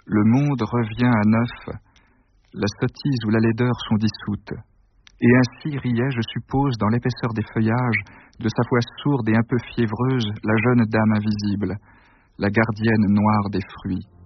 Le monde revient à neuf, la sottise ou la laideur sont dissoutes. Et ainsi riait, je suppose, dans l'épaisseur des feuillages, de sa voix sourde et un peu fiévreuse, la jeune dame invisible, la gardienne noire des fruits.